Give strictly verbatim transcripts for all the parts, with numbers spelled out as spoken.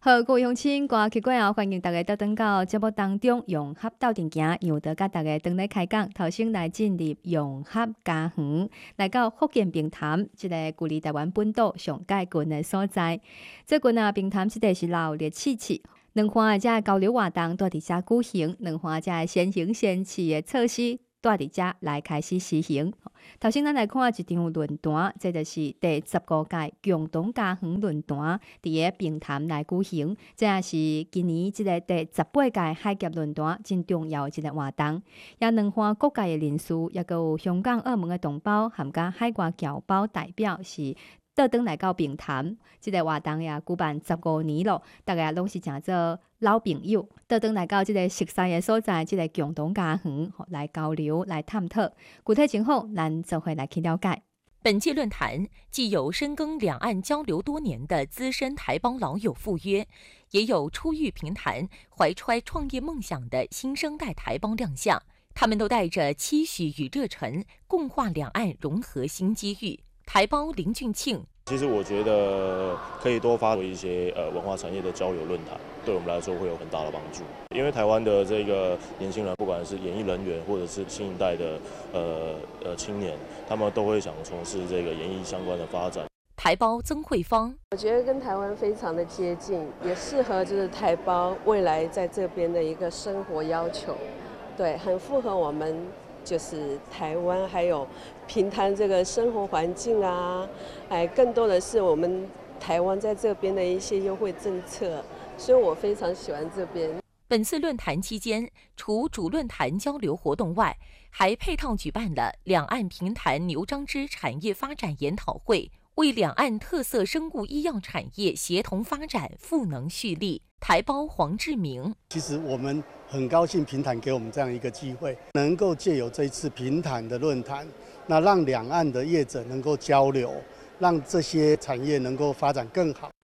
好，各位乡亲，歌曲过后，欢迎大家倒转到节目当中，用合斗阵行，由得甲大家转来开讲。头先来进入用合家园，来到福建平潭，即、这个距离台湾本岛上界近的所在。这近啊，平潭即个是老热气气。两岸的这交流活动都伫遮举行，两岸这先行先试的措施都伫遮来开始实行。头先咱来看一场论坛，这就是第十五届共同家园论坛，伫个平潭来举行。这也是今年即个第十八届海峡论坛真重要的一个活动。也两岸各界的人士，也佮有香港、澳门的同胞，含甲海外侨胞代表是。倒转来到平潭，即、这个活动也举办十五年咯，大家拢是诚做老朋友。倒转来到即个熟悉的所在，即、这个共同家园来交流、来探讨。具体情况，咱就会来去了解。 本届论坛既有深耕两岸交流多年的资深台胞老友赴约，也有初遇平潭、怀揣创业梦想的新生代台胞亮相。他们都带着期许与热忱，共话两岸融合新机遇。台胞林俊庆， 其实我觉得可以多发挥一些呃文化产业的交流论坛，对我们来说会有很大的帮助。因为台湾的这个年轻人，不管是演艺人员或者是新一代的呃呃青年，他们都会想从事这个演艺相关的发展。 台胞曾慧芳， 我觉得跟台湾非常的接近，也适合就是台胞未来在这边的一个生活要求，对，很符合我们。就是台湾还有平潭这个生活环境啊，哎，更多的是我们台湾在这边的一些优惠政策，所以我非常喜欢这边。 本次论坛期间，除主论坛交流活动外，还配套举办了两岸平潭牛樟芝产业发展研讨会，为两岸特色生物医药产业协同发展赋能蓄力。台胞黄志明， 其实我们很高兴平潭给我们这样一个机会，能够借由这一次平潭的论坛，那让两岸的业者能够交流，让这些产业能够发展更好。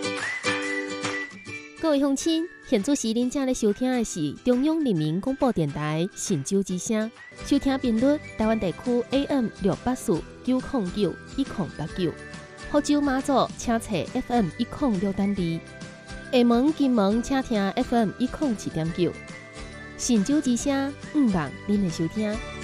各位乡亲，现在时恁正咧收听的是中央人民广播电台神州之声，收听频率台湾地区 A M 六八四九零九一零八九，福州马祖请查 F M 一零六点二。厦门、金门，请听 F M 一零七点九，神州之声，毋忘恁的收听。